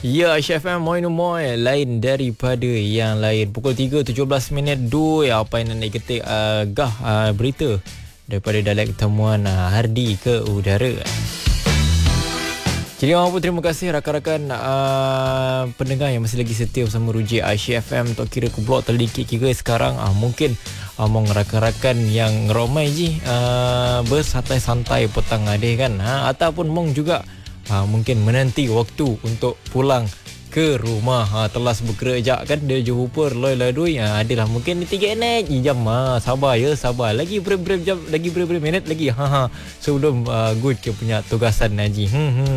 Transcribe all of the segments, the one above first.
Ya, Aisyah FM Moi Numoy lain daripada yang lain. Pukul 3.17 apa yang nak ketik berita daripada dialek temuan Hardi ke udara. Jadi apa terima kasih rakan-rakan pendengar yang masih lagi setia bersama Ruji Aisyah FM. Tok kira ke blog terlingkit kira sekarang mungkin among rakan-rakan yang ramai je bersantai-santai petang adeh kan, ataupun mong juga mungkin menanti waktu untuk pulang ke rumah, telas bekerja kan dia jumpa loi ladui, adalah mungkin 3 jam sabar ya, sabar lagi berapa jam, lagi berapa minit lagi sebelum good ke punya tugasan haji.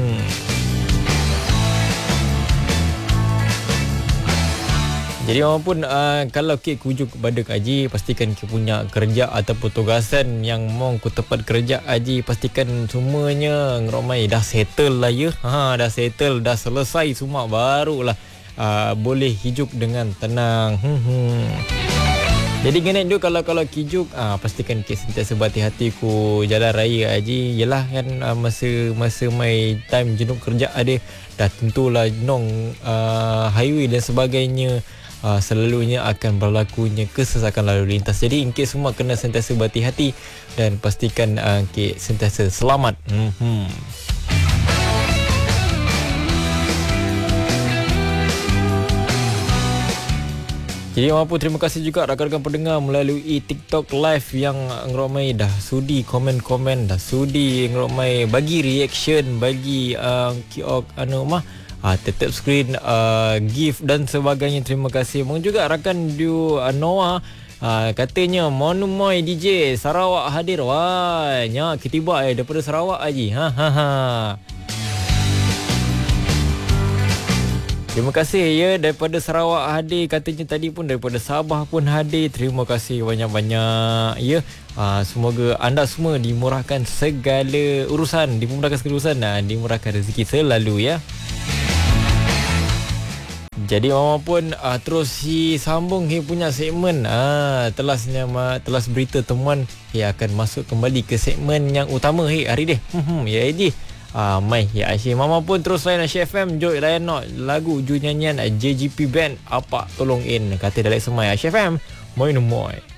Jadi walaupun kalau ke kujuk kepada haji, pastikan ke punya kerja ataupun tugasan yang mau ku tempat kerja haji, pastikan semuanya ramai dah settle lah ya. Dah settle, dah selesai semua, barulah boleh hidup dengan tenang. Jadi gini tu kalau kijuk pastikan ke sentiasa berhati-hati ku jalan raya haji. Yalah kan masa mai time jenuh kerja ada, dah tentulah nong highway dan sebagainya selalunya akan berlakunya kesesakan lalu lintas. Jadi ingke semua kena sentiasa berhati-hati dan pastikan ingke sentiasa selamat. Jadi apa terima kasih juga rakan-rakan pendengar melalui TikTok live yang ngeromai dah sudi komen-komen, dah sudi ngeromai bagi reaction, bagi tetap screen, gift dan sebagainya. Terima kasih. Mungkin juga rakan du Noah katanya Monumoy DJ Sarawak hadir. Wah, nya ketiba daripada Sarawak haji. Terima kasih ya daripada Sarawak hadir, katanya tadi pun daripada Sabah pun hadir. Terima kasih banyak-banyak ya. Semoga anda semua dimurahkan segala urusan, dimurahkan rezeki selalu ya. Jadi mama pun terus sambung punya segmen telas berita temuan akan masuk kembali ke segmen yang utama hari deh. Ya ini mai ya Aisyah mama pun terus layan Aisyah FM joy layan lagu ju nyanyian JGP Band apa tolong in kata dalek semai Aisyah FM moi.